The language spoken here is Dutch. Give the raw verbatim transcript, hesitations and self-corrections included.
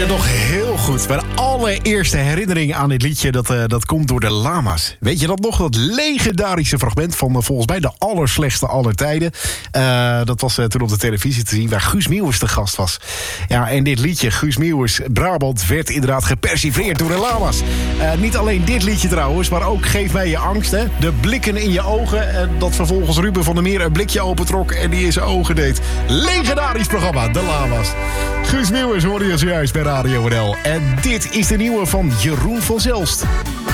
het nog heel goed. Mijn allereerste herinnering aan dit liedje, dat, uh, dat komt door de Lama's. Weet je dat nog? Dat legendarische fragment van uh, volgens mij de allerslechtste aller tijden. Uh, dat was uh, toen op de televisie te zien, waar Guus Meeuwis de gast was. Ja, en dit liedje, Guus Meeuwis, Brabant, werd inderdaad gepersifleerd door de Lama's. Uh, niet alleen dit liedje trouwens, maar ook Geef mij je angst. Hè? De blikken in je ogen. Uh, dat vervolgens Ruben van der Meer een blikje opentrok en die in zijn ogen deed. Legendarisch programma, de Lama's. Guus Meeuwis hoorde je zojuist bij Radio N L. En dit is de nieuwe van Jeroen van Zelst.